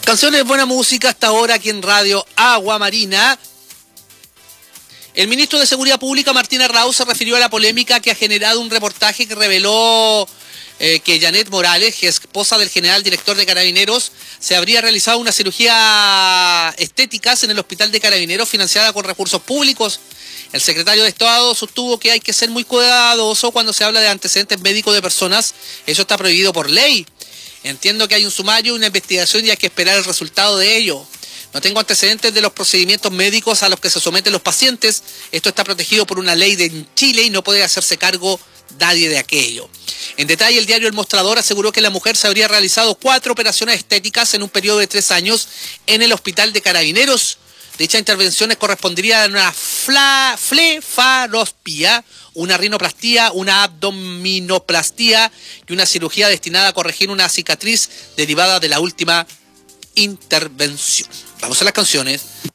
Canciones, buena música hasta ahora aquí en Radio Agua Marina. El ministro de Seguridad Pública, Martín Arrau, se refirió a la polémica que ha generado un reportaje que reveló que Janet Morales, esposa del general director de Carabineros, se habría realizado una cirugía estética en el hospital de Carabineros financiada con recursos públicos. El secretario de Estado sostuvo que hay que ser muy cuidadoso cuando se habla de antecedentes médicos de personas. Eso está prohibido por ley. Entiendo que hay un sumario, una investigación y hay que esperar el resultado de ello. No tengo antecedentes de los procedimientos médicos a los que se someten los pacientes. Esto está protegido por una ley de Chile y no puede hacerse cargo nadie de aquello. En detalle, el diario El Mostrador aseguró que la mujer se habría realizado 4 operaciones estéticas en un periodo de 3 años en el hospital de Carabineros. Dichas intervenciones corresponderían a una flefarospía, una rinoplastía, una abdominoplastía y una cirugía destinada a corregir una cicatriz derivada de la última intervención. Vamos a las canciones.